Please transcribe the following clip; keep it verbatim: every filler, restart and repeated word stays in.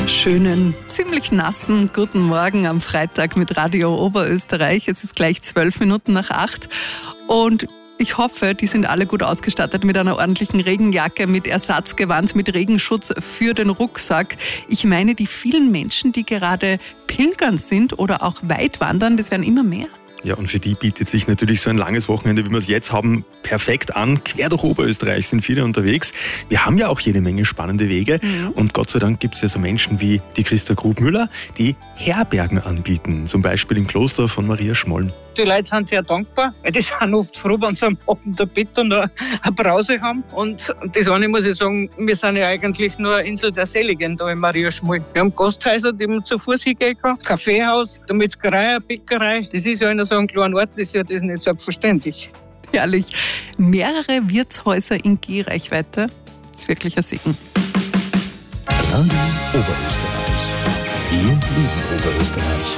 Schönen, ziemlich nassen guten Morgen am Freitag mit Radio Oberösterreich. Es ist gleich zwölf Minuten nach acht und ich hoffe, die sind alle gut ausgestattet mit einer ordentlichen Regenjacke, mit Ersatzgewand, mit Regenschutz für den Rucksack. Ich meine, die vielen Menschen, die gerade pilgern sind oder auch weit wandern, das werden immer mehr. Ja, und für die bietet sich natürlich so ein langes Wochenende, wie wir es jetzt haben, perfekt an. Quer durch Oberösterreich sind viele unterwegs. Wir haben ja auch jede Menge spannende Wege. Mhm. Und Gott sei Dank gibt es ja so Menschen wie die Christa Grubmüller, die Herbergen anbieten. Zum Beispiel im Kloster von Maria Schmollen. Die Leute sind sehr dankbar, weil die sind oft froh, wenn sie am Abend ein Bett und eine Brause haben. Und das eine muss ich sagen, wir sind ja eigentlich nur eine Insel der Seligen da in Maria Schmollen. Wir haben Gasthäuser, die man zu Fuß hingehen kann, Kaffeehaus, eine Metzgerei, eine Bäckerei. Das ist ja in so einem kleinen Ort, das ist ja das nicht selbstverständlich. Herrlich. Mehrere Wirtshäuser in Gehreichweite. Das ist wirklich ein Segen. Radio Oberösterreich. Wir lieben Oberösterreich.